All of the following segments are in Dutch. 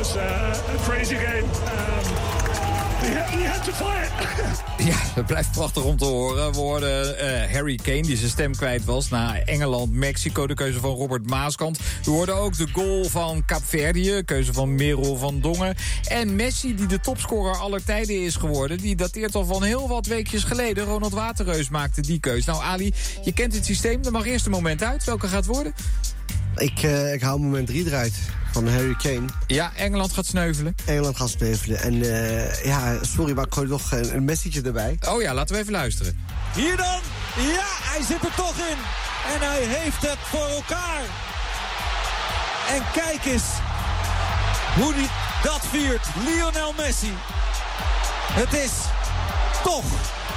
was a crazy game. You had to fight. Ja, het blijft prachtig om te horen. We hoorden Harry Kane, die zijn stem kwijt was na Engeland, Mexico, de keuze van Robert Maaskant. We hoorden ook de goal van Kaapverdië, keuze van Merel van Dongen. En Messi, die de topscorer aller tijden is geworden, die dateert al van heel wat weekjes geleden. Ronald Waterreus maakte die keuze. Nou Ali, je kent het systeem, er mag eerst een moment uit. Welke gaat worden? Ik hou moment 3 eruit. Van Harry Kane. Ja, Engeland gaat sneuvelen. Engeland gaat sneuvelen. En sorry, maar ik gooi nog een message erbij. Oh ja, laten we even luisteren. Hier dan. Ja, hij zit er toch in. En hij heeft het voor elkaar. En kijk eens hoe hij dat viert. Lionel Messi. Het is toch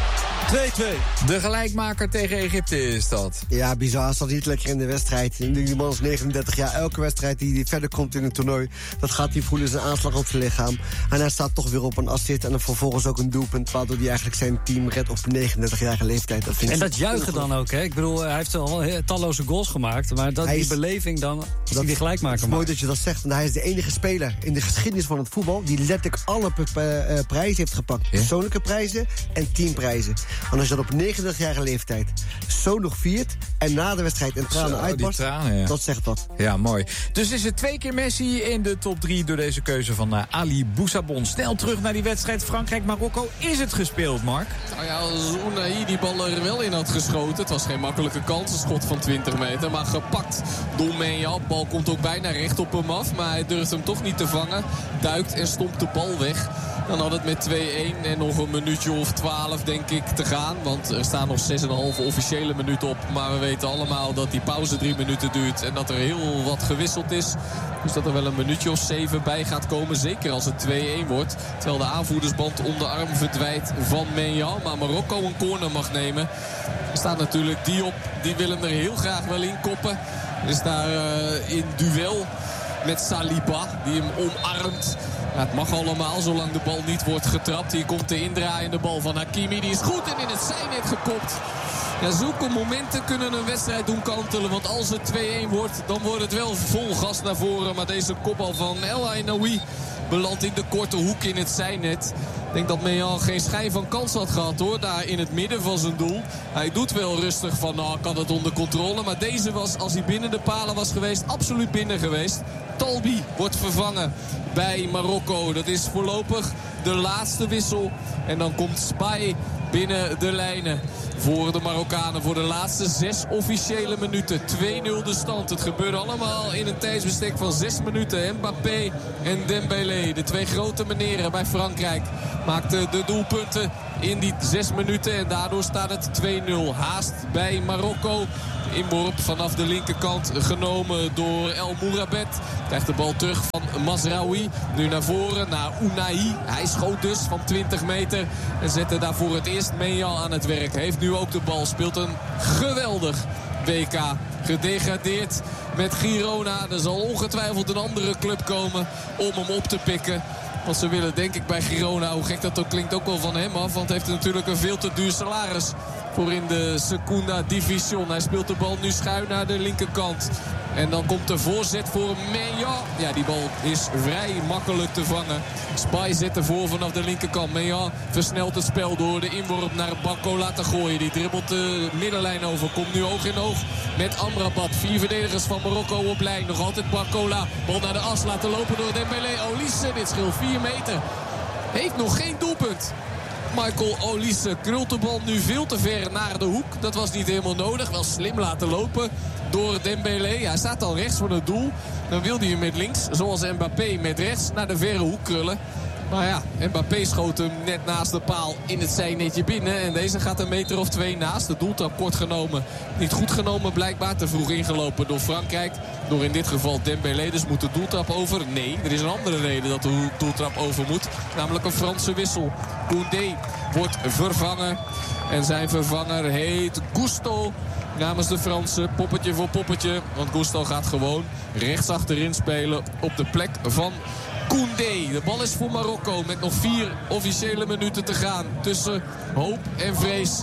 2-2. De gelijkmaker tegen Egypte is dat. Ja, bizar. Zat niet lekker in de wedstrijd. Die man is 39 jaar. Elke wedstrijd die verder komt in een toernooi, dat gaat hij voelen, zijn aanslag op zijn lichaam. En hij staat toch weer op een assist en dan vervolgens ook een doelpunt, waardoor hij eigenlijk zijn team redt op 39-jarige leeftijd. En dat juichen dan ook, hè? Ik bedoel, hij heeft al talloze goals gemaakt, maar die beleving dan, als die gelijkmaker maakt. Mooi dat je dat zegt, want hij is de enige speler in de geschiedenis van het voetbal die letterlijk alle prijzen heeft gepakt. Ja? Persoonlijke prijzen en teamprijzen. En als je dat op 39-jarige leeftijd zo nog viert en na de wedstrijd in tranen uitbarst, dat zegt dat. Ja, mooi. Dus is het 2 keer Messi in de top 3 door deze keuze van Ali Boussabon. Snel terug naar die wedstrijd Frankrijk-Marokko. Is het gespeeld, Mark? Nou ja, als Unai die bal er wel in had geschoten. Het was geen makkelijke kans, een schot van 20 meter. Maar gepakt door Menja. Bal komt ook bijna recht op hem af. Maar hij durft hem toch niet te vangen. Duikt en stompt de bal weg. Dan had het met 2-1 en nog een minuutje of 12 denk ik te gaan. Want er staan nog 6,5 officiële minuten op. Maar we weten allemaal dat die pauze 3 minuten duurt. En dat er heel wat gewisseld is. Dus dat er wel een minuutje of 7 bij gaat komen. Zeker als het 2-1 wordt. Terwijl de aanvoerdersband om de arm verdwijnt van Menja. Maar Marokko een corner mag nemen. Er staat natuurlijk Diop. Die willen er heel graag wel in koppen. Is daar in duel met Saliba. Die hem omarmt. Ja, het mag allemaal, zolang de bal niet wordt getrapt. Hier komt de indraaiende bal van Hakimi. Die is goed en in het zijnet gekopt. Ja, zulke momenten kunnen een wedstrijd doen kantelen. Want als het 2-1 wordt, dan wordt het wel vol gas naar voren. Maar deze kopbal van El Ainaoui belandt in de korte hoek in het zijnet. Ik denk dat Mejan geen schijn van kans had gehad hoor. Daar in het midden van zijn doel. Hij doet wel rustig van, nou kan het onder controle. Maar deze was, als hij binnen de palen was geweest, absoluut binnen geweest. Talbi wordt vervangen bij Marokko. Dat is voorlopig de laatste wissel. En dan komt Spy binnen de lijnen voor de Marokkanen. Voor de laatste 6 officiële minuten. 2-0 de stand. Het gebeurde allemaal in een tijdsbestek van 6 minuten. Mbappé en Dembélé, de 2 grote meneren bij Frankrijk, maakten de doelpunten in die 6 minuten. En daardoor staat het 2-0. Haast bij Marokko. Inworp vanaf de linkerkant genomen door El Mourabet. Krijgt de bal terug van Mazraoui. Nu naar voren naar Unai. Hij schoot dus van 20 meter. En zette daar voor het eerst Menjan aan het werk. Heeft nu ook de bal. Speelt een geweldig WK. Gedegradeerd met Girona. Er zal ongetwijfeld een andere club komen om hem op te pikken. Want ze willen denk ik bij Girona, hoe gek dat ook klinkt, ook wel van hem af. Want hij heeft natuurlijk een veel te duur salaris voor in de Segunda Division. Hij speelt de bal nu schuin naar de linkerkant. En dan komt de voorzet voor Menjan. Ja, die bal is vrij makkelijk te vangen. Spy zet ervoor vanaf de linkerkant. Menjan versnelt het spel door de inworp naar Barcola te gooien. Die dribbelt de middenlijn over. Komt nu oog in oog met Amrabat. 4 verdedigers van Marokko op lijn. Nog altijd Barcola. Bal naar de as laten lopen door Dembélé. Olise, dit scheelt 4 meter. Heeft nog geen doelpunt. Michael Olise krult de bal nu veel te ver naar de hoek. Dat was niet helemaal nodig. Wel slim laten lopen door Dembélé. Hij staat al rechts van het doel. Dan wil hij hem met links, zoals Mbappé met rechts, naar de verre hoek krullen. Maar ja, Mbappé schoot hem net naast de paal in het zijnetje binnen. En deze gaat een meter of 2 naast. De doeltrap kort genomen. Niet goed genomen blijkbaar. Te vroeg ingelopen door Frankrijk. Door in dit geval Dembélé. Dus moet de doeltrap over? Nee, er is een andere reden dat de doeltrap over moet. Namelijk een Franse wissel. Koundé wordt vervangen. En zijn vervanger heet Gusto. Namens de Fransen, poppetje voor poppetje. Want Gusto gaat gewoon rechts achterin spelen op de plek van Koundé. De bal is voor Marokko met nog 4 officiële minuten te gaan. Tussen hoop en vrees.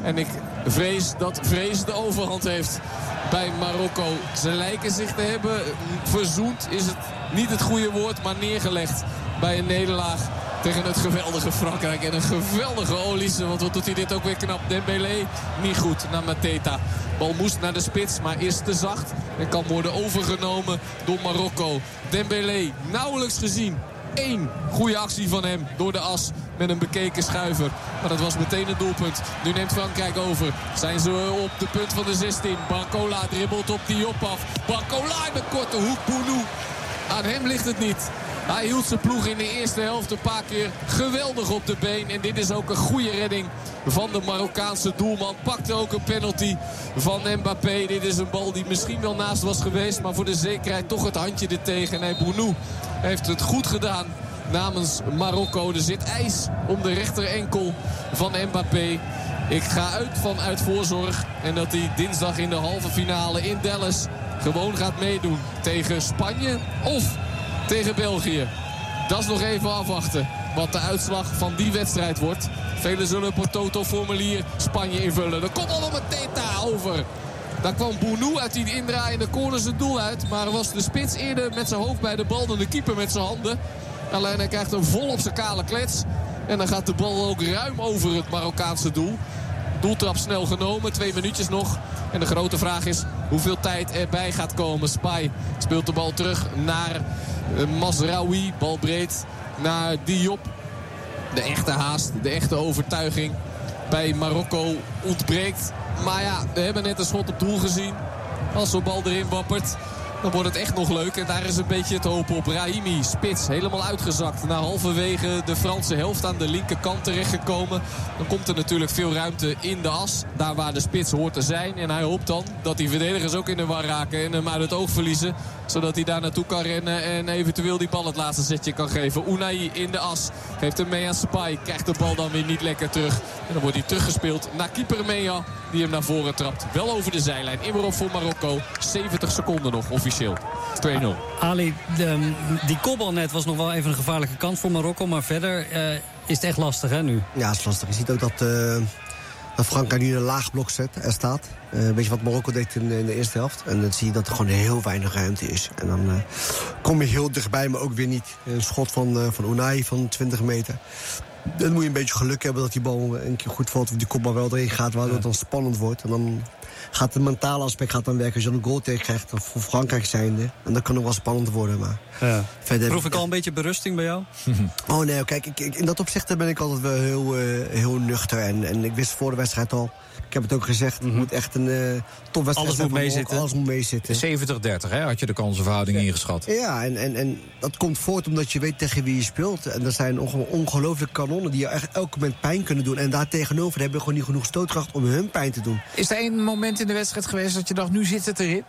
En ik vrees dat vrees de overhand heeft bij Marokko. Ze lijken zich te hebben verzoend. Is het niet het goede woord, maar neergelegd bij een nederlaag tegen het geweldige Frankrijk. En een geweldige Olise, want wat doet hij dit ook weer knap. Dembélé niet goed naar Mateta. Bal moest naar de spits, maar is te zacht. En kan worden overgenomen door Marokko. Dembélé nauwelijks gezien. 1 goede actie van hem door de as met een bekeken schuiver. Maar dat was meteen een doelpunt. Nu neemt Frankrijk over. Zijn ze op de punt van de 16. Barcola dribbelt op Diop af. Barcola in de korte hoek. Bounou. Aan hem ligt het niet. Hij hield zijn ploeg in de eerste helft een paar keer geweldig op de been. En dit is ook een goede redding van de Marokkaanse doelman. Pakte ook een penalty van Mbappé. Dit is een bal die misschien wel naast was geweest. Maar voor de zekerheid toch het handje er tegen. En Bounou heeft het goed gedaan namens Marokko. Er zit ijs om de rechterenkel van Mbappé. Ik ga uit voorzorg. En dat hij dinsdag in de halve finale in Dallas gewoon gaat meedoen tegen Spanje of tegen België. Dat is nog even afwachten wat de uitslag van die wedstrijd wordt. Velen zullen op het Toto-formulier Spanje invullen. Er komt al een Mateta over. Daar kwam Bounou uit die indraaiende corner zijn doel uit. Maar was de spits eerder met zijn hoofd bij de bal dan de keeper met zijn handen. Alleen hij krijgt hem vol op zijn kale klets. En dan gaat de bal ook ruim over het Marokkaanse doel. Doeltrap snel genomen, 2 minuutjes nog. En de grote vraag is hoeveel tijd erbij gaat komen. Spy speelt de bal terug naar Mazraoui. Bal breed naar Diop. De echte haast, de echte overtuiging bij Marokko ontbreekt. Maar ja, we hebben net een schot op doel gezien. Als zo'n bal erin wappert, dan wordt het echt nog leuk. En daar is een beetje het hoop op. Brahimi, spits, helemaal uitgezakt. Na halverwege de Franse helft aan de linkerkant terechtgekomen. Dan komt er natuurlijk veel ruimte in de as. Daar waar de spits hoort te zijn. En hij hoopt dan dat die verdedigers ook in de war raken. En hem uit het oog verliezen. Zodat hij daar naartoe kan rennen. En eventueel die bal het laatste setje kan geven. Unai in de as. Geeft hem mee aan Spy. Krijgt de bal dan weer niet lekker terug. En dan wordt hij teruggespeeld naar keeper Mea. Die hem naar voren trapt. Wel over de zijlijn. Inworp voor Marokko. 70 seconden nog officieel. 2-0. Ali, die kopbal net was nog wel even een gevaarlijke kans voor Marokko. Maar verder is het echt lastig, hè, nu? Ja, het is lastig. Je ziet ook dat Frankrijk nu een laag blok staat. Weet je wat Marokko deed in de eerste helft? En dan zie je dat er gewoon heel weinig ruimte is. En dan kom je heel dichtbij, maar ook weer niet. Een schot van Unai van 20 meter. Dan moet je een beetje geluk hebben dat die bal een keer goed valt. Of die kopbal wel erin gaat, waardoor het dan spannend wordt. En dan gaat het mentale aspect werken. Als je een goal tegen krijgt, voor Frankrijk zijnde. En dat kan ook wel spannend worden. Maar verder proef ik al een beetje berusting bij jou? Oh nee, kijk, in dat opzicht ben ik altijd wel heel nuchter. En ik wist voor de wedstrijd al, ik heb het ook gezegd, het moet echt een topwedstrijd zijn. Alles moet meezitten. 70-30, hè, had je de kansenverhouding ingeschat. Ja, en dat komt voort omdat je weet tegen wie je speelt. En dat zijn ongelooflijke kanonnen die je echt elk moment pijn kunnen doen. En daartegenover hebben we gewoon niet genoeg stootkracht om hun pijn te doen. Is er één moment in de wedstrijd geweest dat je dacht, nu zit het erin?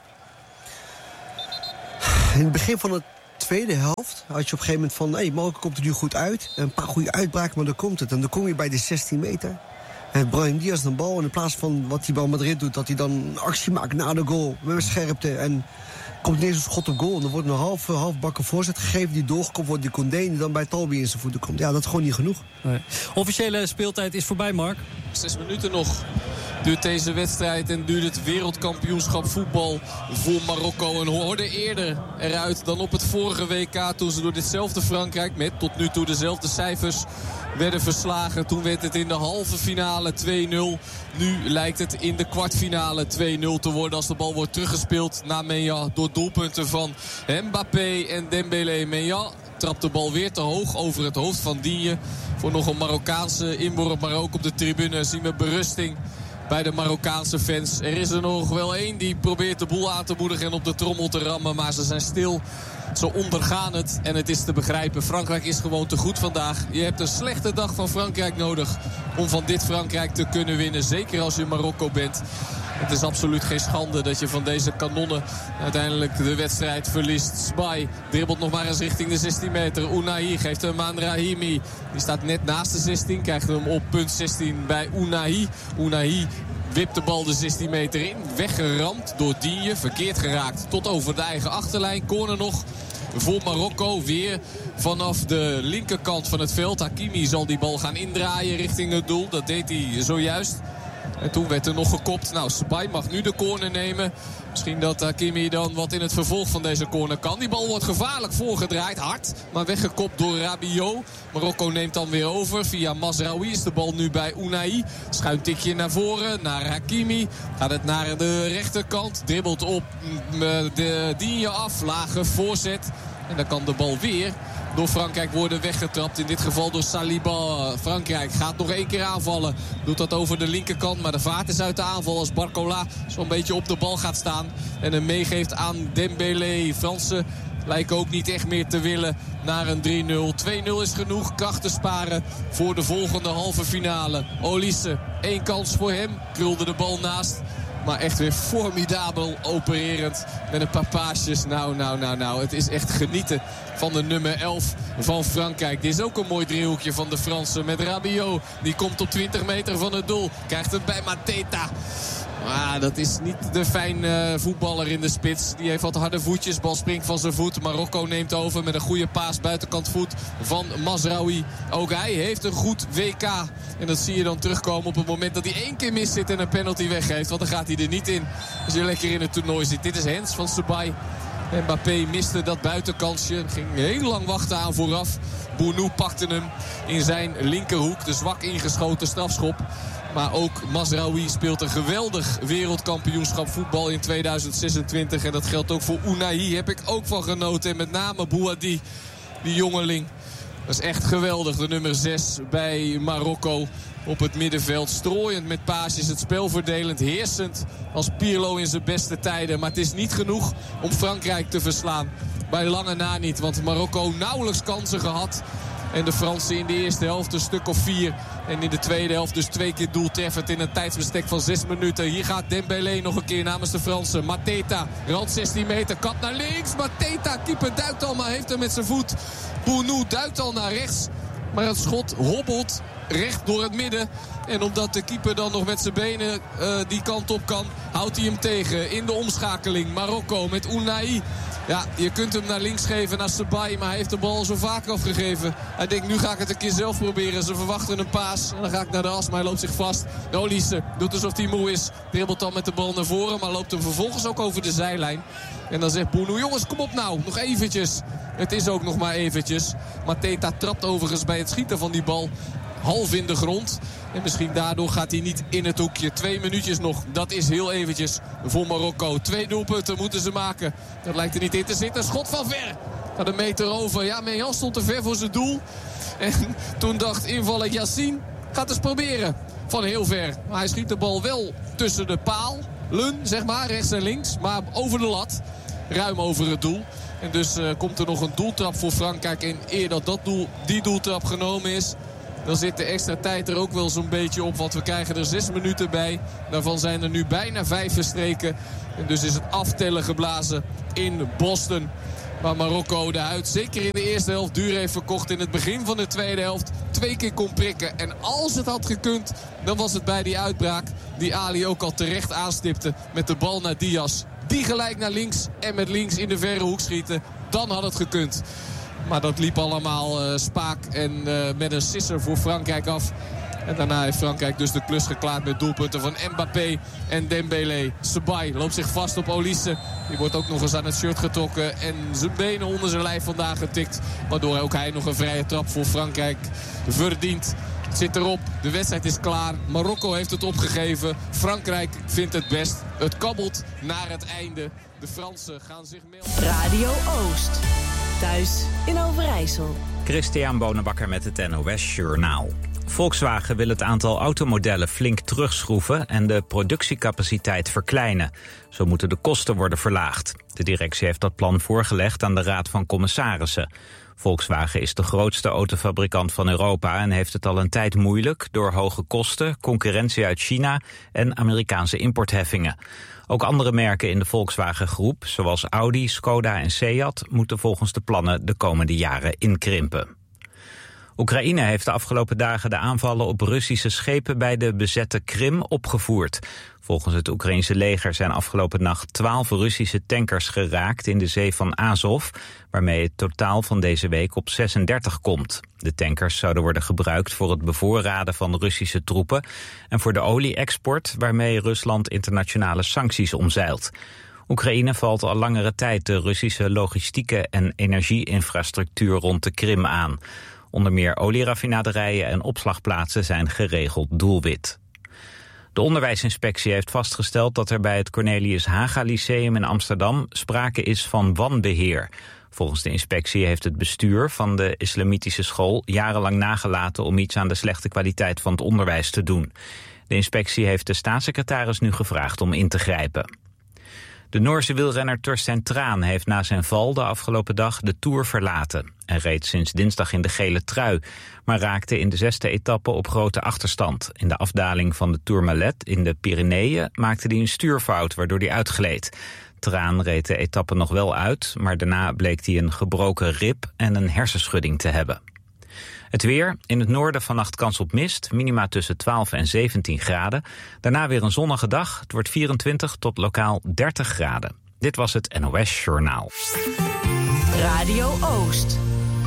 In het begin van de tweede helft had je op een gegeven moment van, Marokko komt er nu goed uit. Een paar goede uitbraken, maar dan komt het. En dan kom je bij de 16 meter. En Brahim Diaz een bal. En in plaats van wat hij bij Madrid doet, dat hij dan een actie maakt na de goal. Met scherpte. En komt ineens een schot op goal. En dan wordt een half bakken voorzet gegeven die doorgekomen wordt. Die Condé die dan bij Talbi in zijn voeten komt. Ja, dat is gewoon niet genoeg. Nee. Officiële speeltijd is voorbij, Mark. 6 minuten nog duurt deze wedstrijd en duurt het wereldkampioenschap voetbal voor Marokko. En hoorde eerder eruit dan op het vorige WK toen ze door ditzelfde Frankrijk met tot nu toe dezelfde cijfers werden verslagen. Toen werd het in de halve finale 2-0. Nu lijkt het in de kwartfinale 2-0 te worden als de bal wordt teruggespeeld naar Mea door doelpunten van Mbappé en Dembélé. Mea trapt de bal weer te hoog over het hoofd van Digne voor nog een Marokkaanse inworp. Maar ook op de tribune zien we berusting bij de Marokkaanse fans. Er is er nog wel één die probeert de boel aan te moedigen en op de trommel te rammen. Maar ze zijn stil. Ze ondergaan het en het is te begrijpen. Frankrijk is gewoon te goed vandaag. Je hebt een slechte dag van Frankrijk nodig om van dit Frankrijk te kunnen winnen. Zeker als je Marokko bent. Het is absoluut geen schande dat je van deze kanonnen uiteindelijk de wedstrijd verliest. Spy dribbelt nog maar eens richting de 16 meter. Unai geeft hem aan Brahimi. Die staat net naast de 16. Krijgt hem op punt 16 bij Unai. Unai wipt de bal de 16 meter in. Weggeramd door Digne. Verkeerd geraakt tot over de eigen achterlijn. Corner nog voor Marokko. Weer vanaf de linkerkant van het veld. Hakimi zal die bal gaan indraaien richting het doel. Dat deed hij zojuist. En toen werd er nog gekopt. Nou, Sabay mag nu de corner nemen. Misschien dat Hakimi dan wat in het vervolg van deze corner kan. Die bal wordt gevaarlijk voorgedraaid. Hard, maar weggekopt door Rabiot. Marokko neemt dan weer over. Via Mazraoui is de bal nu bij Unai. Schuin tikje naar voren, naar Hakimi. Gaat het naar de rechterkant. Dribbelt op de Digne af. Lage voorzet. En dan kan de bal weer door Frankrijk worden weggetrapt. In dit geval door Saliba. Frankrijk gaat nog 1 keer aanvallen. Doet dat over de linkerkant. Maar de vaart is uit de aanval als Barcola zo'n beetje op de bal gaat staan. En hem meegeeft aan Dembélé. Fransen lijken ook niet echt meer te willen naar een 3-0. 2-0 is genoeg. Krachten sparen voor de volgende halve finale. Olise, 1 kans voor hem. Krulde de bal naast. Maar echt weer formidabel opererend. Met een paar paasjes. Nou. Het is echt genieten van de nummer 11 van Frankrijk. Dit is ook een mooi driehoekje van de Fransen. Met Rabiot. Die komt op 20 meter van het doel. Krijgt hem bij Mateta. Maar dat is niet de fijn voetballer in de spits. Die heeft wat harde voetjes. Bal springt van zijn voet. Marokko neemt over met een goede paas buitenkant voet van Mazraoui. Ook hij heeft een goed WK. En dat zie je dan terugkomen op het moment dat hij 1 keer mis zit en een penalty weggeeft. Want dan gaat hij er niet in als je lekker in het toernooi zit. Dit is Hens van Sabay. Mbappé miste dat buitenkansje. Ging heel lang wachten aan vooraf. Bounou pakte hem in zijn linkerhoek. De zwak ingeschoten strafschop. Maar ook Mazraoui speelt een geweldig wereldkampioenschap voetbal in 2026. En dat geldt ook voor Unai. Heb ik ook van genoten. En met name Bouhaddi, die jongeling. Dat is echt geweldig. De nummer 6 bij Marokko op het middenveld. Strooiend met paasjes. Het spel verdelend. Heersend als Pirlo in zijn beste tijden. Maar het is niet genoeg om Frankrijk te verslaan. Bij lange na niet. Want Marokko nauwelijks kansen gehad. En de Fransen in de eerste helft een stuk of 4. En in de tweede helft dus 2 keer doeltreffend in een tijdsbestek van 6 minuten. Hier gaat Dembélé nog een keer namens de Fransen. Mateta, rand 16 meter, kap naar links. Mateta, keeper duikt al, maar heeft hem met zijn voet. Bounou duikt al naar rechts. Maar het schot hobbelt recht door het midden. En omdat de keeper dan nog met zijn benen die kant op kan, houdt hij hem tegen in de omschakeling. Marokko met Unai. Ja, je kunt hem naar links geven, naar Sabay. Maar hij heeft de bal zo vaak afgegeven. Hij denkt, nu ga ik het een keer zelf proberen. Ze verwachten een paas. En dan ga ik naar de as, maar hij loopt zich vast. Olise doet alsof hij moe is. Dribbelt dan met de bal naar voren. Maar loopt hem vervolgens ook over de zijlijn. En dan zegt Bounou, jongens, kom op nou. Nog eventjes. Het is ook nog maar eventjes. Mateta trapt overigens bij het schieten van die bal half in de grond. En misschien daardoor gaat hij niet in het hoekje. 2 minuutjes nog. Dat is heel eventjes voor Marokko. 2 doelpunten moeten ze maken. Dat lijkt er niet in te zitten. Schot van ver. Gaat een meter over. Ja, Mejan stond te ver voor zijn doel. En toen dacht invaller Yassine, gaat eens proberen. Van heel ver. Maar hij schiet de bal wel tussen de paal. Zeg maar, rechts en links. Maar over de lat. Ruim over het doel. En dus komt er nog een doeltrap voor Frankrijk. En eer dat die doeltrap genomen is, dan zit de extra tijd er ook wel zo'n beetje op. Want we krijgen er 6 minuten bij. Daarvan zijn er nu bijna 5 verstreken. En dus is het aftellen geblazen in Boston. Waar Marokko de huid zeker in de eerste helft duur heeft verkocht. In het begin van de tweede helft 2 keer kon prikken. En als het had gekund, dan was het bij die uitbraak die Ali ook al terecht aanstipte met de bal naar Diaz. Die gelijk naar links en met links in de verre hoek schieten. Dan had het gekund. Maar dat liep allemaal spaak en met een sisser voor Frankrijk af. En daarna heeft Frankrijk dus de klus geklaard met doelpunten van Mbappé en Dembélé. Sabay loopt zich vast op Olise. Die wordt ook nog eens aan het shirt getrokken en zijn benen onder zijn lijf vandaag getikt. Waardoor ook hij nog een vrije trap voor Frankrijk verdient. Het zit erop, de wedstrijd is klaar. Marokko heeft het opgegeven. Frankrijk vindt het best. Het kabbelt naar het einde. De Fransen gaan zich melden. Radio Oost. Thuis in Overijssel. Christian Bonenbakker met het NOS Journaal. Volkswagen wil het aantal automodellen flink terugschroeven en de productiecapaciteit verkleinen. Zo moeten de kosten worden verlaagd. De directie heeft dat plan voorgelegd aan de Raad van Commissarissen. Volkswagen is de grootste autofabrikant van Europa en heeft het al een tijd moeilijk door hoge kosten, concurrentie uit China en Amerikaanse importheffingen. Ook andere merken in de Volkswagen-groep, zoals Audi, Skoda en Seat, moeten volgens de plannen de komende jaren inkrimpen. Oekraïne heeft de afgelopen dagen de aanvallen op Russische schepen bij de bezette Krim opgevoerd. Volgens het Oekraïense leger zijn afgelopen nacht 12 Russische tankers geraakt in de zee van Azov, waarmee het totaal van deze week op 36 komt. De tankers zouden worden gebruikt voor het bevoorraden van Russische troepen en voor de olie-export, waarmee Rusland internationale sancties omzeilt. Oekraïne valt al langere tijd de Russische logistieke en energieinfrastructuur rond de Krim aan. Onder meer olieraffinaderijen en opslagplaatsen zijn geregeld doelwit. De onderwijsinspectie heeft vastgesteld dat er bij het Cornelius Haga Lyceum in Amsterdam sprake is van wanbeheer. Volgens de inspectie heeft het bestuur van de islamitische school jarenlang nagelaten om iets aan de slechte kwaliteit van het onderwijs te doen. De inspectie heeft de staatssecretaris nu gevraagd om in te grijpen. De Noorse wielrenner Torstein Thraan heeft na zijn val de afgelopen dag de Tour verlaten. Hij reed sinds dinsdag in de gele trui, maar raakte in de 6e etappe op grote achterstand. In de afdaling van de Tourmalet in de Pyreneeën maakte hij een stuurfout, waardoor hij uitgleed. Thraan reed de etappe nog wel uit, maar daarna bleek hij een gebroken rib en een hersenschudding te hebben. Het weer, in het noorden vannacht kans op mist, minima tussen 12 en 17 graden. Daarna weer een zonnige dag, het wordt 24 tot lokaal 30 graden. Dit was het NOS Journaal. Radio Oost.